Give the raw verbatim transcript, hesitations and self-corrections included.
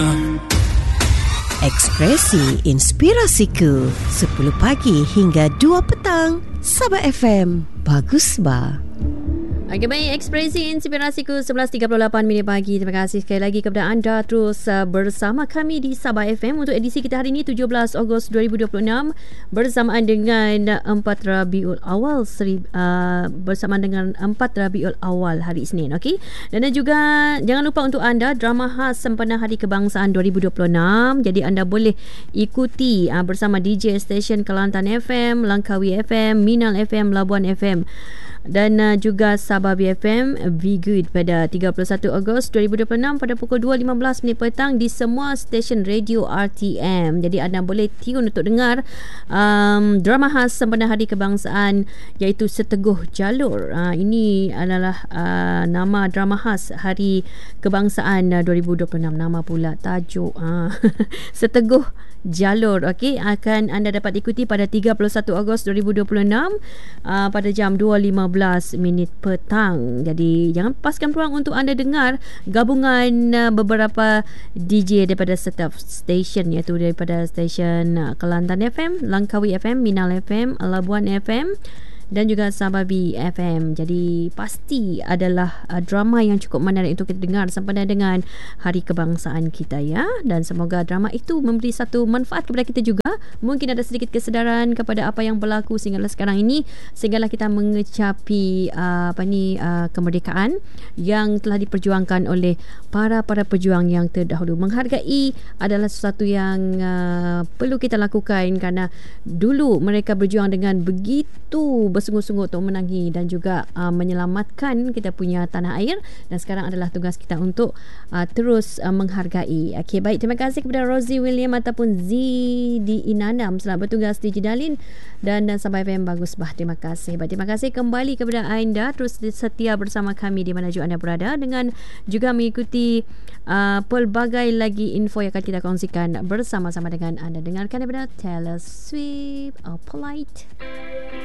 Ekspresi Inspirasiku sepuluh pagi hingga dua petang. Sabah F M. Bagus ba? Okey, baik, Ekspresi Inspirasiku sebelas tiga puluh lapan minit pagi. Terima kasih sekali lagi kepada anda terus uh, bersama kami di Sabah F M untuk edisi kita hari ini tujuh belas Ogos dua ribu dua puluh enam bersamaan dengan empat Rabiul Awal seri, uh, bersamaan dengan empat Rabiul Awal hari Isnin. Okey. Dan juga jangan lupa untuk anda drama khas sempena Hari Kebangsaan dua ribu dua puluh enam. Jadi anda boleh ikuti uh, bersama D J stesen Kelantan F M, Langkawi F M, Minal F M, Labuan F M dan uh, juga Sabah B F M Be Good pada tiga puluh satu Ogos dua ribu dua puluh enam pada pukul dua lima belas minit petang di semua stesen radio R T M. Jadi anda boleh tune untuk dengar um, drama khas sempena Hari Kebangsaan iaitu Seteguh Jalur. Uh, ini adalah uh, nama drama khas Hari Kebangsaan uh, dua ribu dua puluh enam. Nama pula tajuk uh, Seteguh Jalur. Okey, akan anda dapat ikuti pada tiga puluh satu Ogos dua ribu dua puluh enam uh, pada jam dua lima belas minit petang. Jadi jangan lepaskan peluang untuk anda dengar gabungan uh, beberapa D J daripada setiap stesen, iaitu daripada stesen uh, Kelantan F M, Langkawi F M, Minal F M, Labuan F M dan juga Sabah B F M. Jadi pasti adalah uh, drama yang cukup menarik untuk kita dengar sempena dengan Hari Kebangsaan kita, ya. Dan semoga drama itu memberi satu manfaat kepada kita juga. Mungkin ada sedikit kesedaran kepada apa yang berlaku sehinggalah sekarang ini, sehinggalah kita mengecapi uh, apa ni uh, kemerdekaan yang telah diperjuangkan oleh para-para pejuang yang terdahulu. Menghargai adalah sesuatu yang uh, perlu kita lakukan kerana dulu mereka berjuang dengan begitu bersungguh-sungguh untuk menangi dan juga uh, menyelamatkan kita punya tanah air, dan sekarang adalah tugas kita untuk uh, terus uh, menghargai. Okey, baik, terima kasih kepada Rosie William ataupun Z di Inanam, selamat bertugas di Jedalin dan, dan Sabah F M Bagus bah. Terima kasih. Baik, terima kasih kembali kepada anda terus setia bersama kami di mana juga anda berada, dengan juga mengikuti uh, pelbagai lagi info yang akan kita kongsikan bersama-sama dengan anda. Dengarkan daripada Taylor Swift, oh, Polite.